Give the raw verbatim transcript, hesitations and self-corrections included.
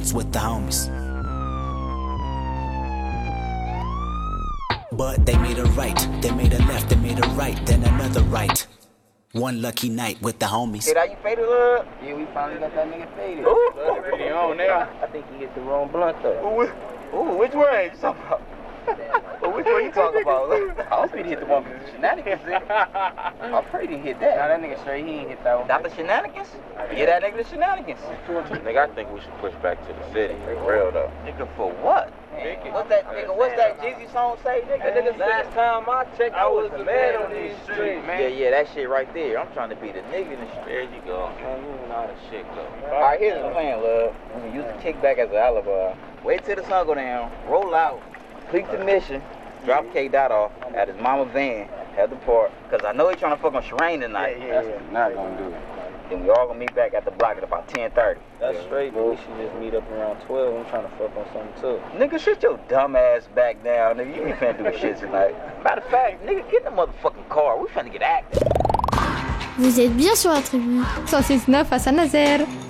nights with the homies. But they made a right, they made a left, they made a right, then another right. One lucky night with the homies. Did you faded up? Yeah, we finally got that nigga faded. Ooh, He on now. I think he hit the wrong blunt though. Ooh, ooh, which way you talking about? Well, which one you talking about? I hope he hit the one with the shenanigans. I'm afraid he hit that. Nah, that nigga straight, he ain't hit that one. Not the shenanigans? Yeah, that nigga the shenanigans. Nigga, I think we should push back to the city. For real though. Nigga, for what? Man, What's that nigga? What's that Jeezy song say, nigga? Nigga, last time I checked, I was the man on these streets, man. Yeah, yeah, that shit right there. I'm trying to be the nigga in the street. There you go. Man, you know how the shit go. Alright, here's the plan, love. I'm gonna use the kickback as an alibi. Wait till the sun go down, roll out, complete the mission, drop K Dot off at his mama van at the park. Cause I know he's trying to fuck on Sherane tonight. Yeah, yeah, yeah. Not gonna do it. Then we all gonna meet back at the block at about ten thirty. That's straight, but we should just meet up around twelve. I'm trying to fuck on something too. Nigga, shit your dumb ass back down, nigga. You ain't finna do shit tonight. Matter of fact, nigga, get in the motherfucking car. We finna get active. Vous êtes bien sur la tribu. cent six neuf à Saint-Nazaire.